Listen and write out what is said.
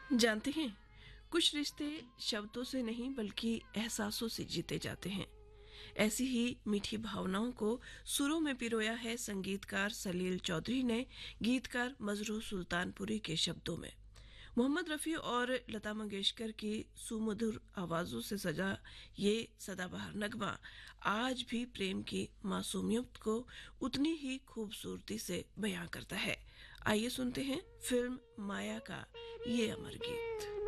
जानते हैं, कुछ रिश्ते शब्दों से नहीं बल्कि एहसासों से जीते जाते हैं। ऐसी ही मीठी भावनाओं को सुरों में पिरोया है संगीतकार सलील चौधरी ने गीतकार मजरू सुल्तानपुरी के शब्दों में। मोहम्मद रफ़ी और लता मंगेशकर की सुमधुर आवाज़ों से सजा ये सदाबहार नगमा आज भी प्रेम की मासूमियत को उतनी ही खूबसूरती से बयां करता है। आइए सुनते हैं फिल्म माया का ये अमर गीत।